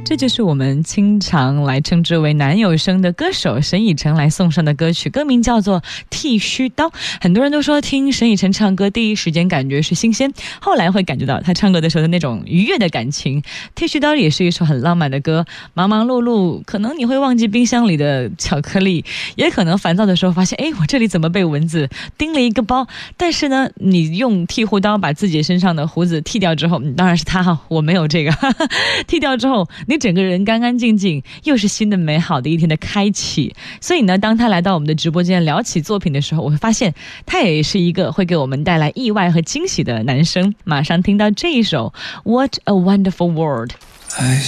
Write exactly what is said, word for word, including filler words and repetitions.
这就是我们经常来称之为男友声的歌手沈以诚来送上的歌曲，歌名叫做剃须刀。很多人都说听沈以诚唱歌第一时间感觉是新鲜，后来会感觉到他唱歌的时候的那种愉悦的感情。剃须刀也是一首很浪漫的歌，忙忙碌碌可能你会忘记冰箱里的巧克力，也可能烦躁的时候发现哎，我这里怎么被蚊子叮了一个包，但是呢你用剃胡刀把自己身上的胡子剃掉之后，当然是他哈，我没有这个剃掉之后你整个人干干净净，又是新的美好的一天的开启。所以呢当他来到我们的直播间聊起作品的时候，我会发现他也是一个会给我们带来意外和惊喜的男生。马上听到这一首 What a Wonderful World。